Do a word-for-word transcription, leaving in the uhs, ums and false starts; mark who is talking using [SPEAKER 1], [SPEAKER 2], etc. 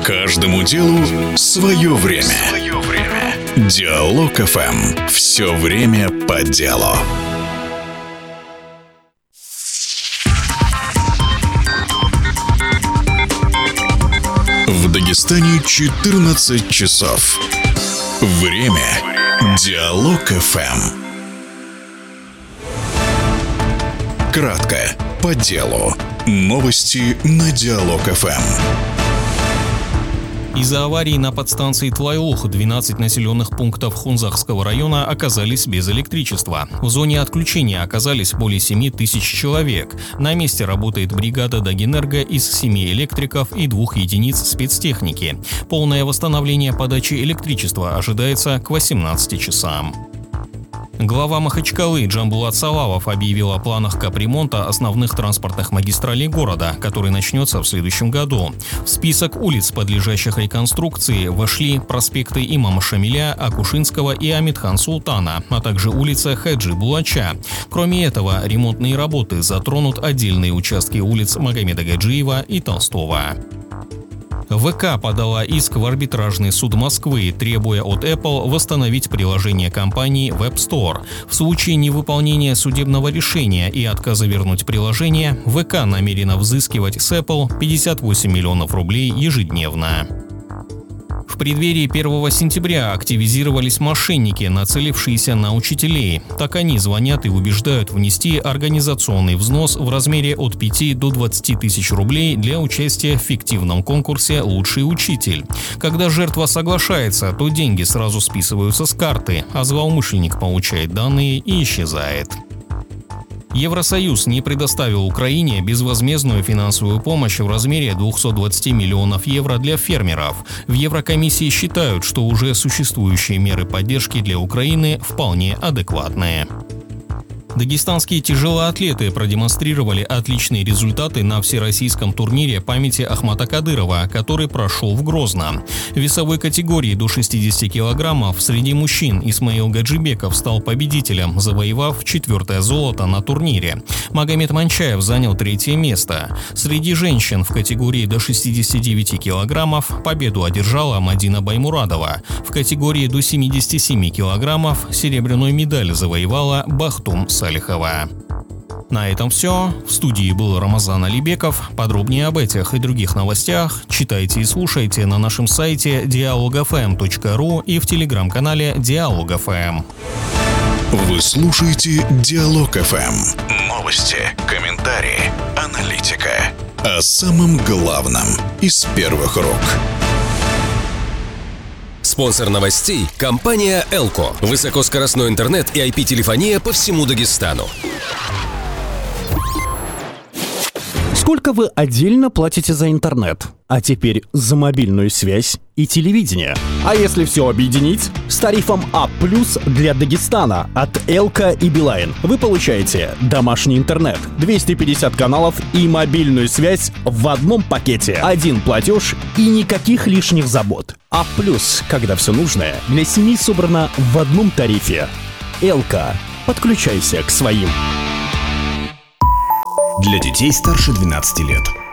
[SPEAKER 1] Каждому делу свое время. Свое время. Диалог эф эм. Все время по делу. В Дагестане четырнадцать часов. Время. Диалог эф эм. Кратко, по делу. Новости на Диалог эф эм.
[SPEAKER 2] Из-за аварии на подстанции Тлайлух двенадцать населенных пунктов Хунзахского района оказались без электричества. В зоне отключения оказались более семи тысяч человек. На месте работает бригада Дагэнерго из семи электриков и двух единиц спецтехники. Полное восстановление подачи электричества ожидается к восемнадцати часам. Глава Махачкалы Джамбулат Салавов объявил о планах капремонта основных транспортных магистралей города, который начнется в следующем году. В список улиц, подлежащих реконструкции, вошли проспекты Имама Шамиля, Акушинского и Амидхан Султана, а также улица Хаджи Булача. Кроме этого, ремонтные работы затронут отдельные участки улиц Магомеда Гаджиева и Толстого. ВК подала иск в арбитражный суд Москвы, требуя от Apple восстановить приложение компании в App Store. В случае невыполнения судебного решения и отказа вернуть приложение, ВК намерена взыскивать с Apple пятьдесят восемь миллионов рублей ежедневно. В преддверии первого сентября активизировались мошенники, нацелившиеся на учителей. Так они звонят и убеждают внести организационный взнос в размере от пяти до двадцати тысяч рублей для участия в фиктивном конкурсе «Лучший учитель». Когда жертва соглашается, то деньги сразу списываются с карты, а злоумышленник получает данные и исчезает. Евросоюз не предоставил Украине безвозмездную финансовую помощь в размере двухсот двадцати миллионов евро для фермеров. В Еврокомиссии считают, что уже существующие меры поддержки для Украины вполне адекватные. Дагестанские тяжелоатлеты продемонстрировали отличные результаты на всероссийском турнире памяти Ахмата Кадырова, который прошел в Грозно. В весовой категории до шестидесяти килограммов среди мужчин Исмаил Гаджибеков стал победителем, завоевав четвертое золото на турнире. Магомед Манчаев занял третье место. Среди женщин в категории до шестидесяти девяти килограммов победу одержала Мадина Баймурадова. В категории до семидесяти семи килограммов серебряную медаль завоевала Бахтум Салихова. На этом все. В студии был Рамазан Алибеков. Подробнее об этих и других новостях читайте и слушайте на нашем сайте диалог эф эм точка ру и в телеграм-канале Диалог эф эм.
[SPEAKER 1] Вы слушаете Диалог эф эм. Новости, комментарии, аналитика. О самом главном из первых рук.
[SPEAKER 3] Спонсор новостей – компания Элко. Высокоскоростной интернет и ай пи-телефония по всему Дагестану.
[SPEAKER 4] Сколько вы отдельно платите за интернет? А теперь за мобильную связь и телевидение. А если все объединить? С тарифом А плюс для Дагестана от Элко и Билайн вы получаете домашний интернет, двести пятьдесят каналов и мобильную связь в одном пакете. Один платеж и никаких лишних забот. А плюс, когда все нужное для семьи собрано в одном тарифе. Элко. Подключайся к своим.
[SPEAKER 5] Для детей старше двенадцати лет.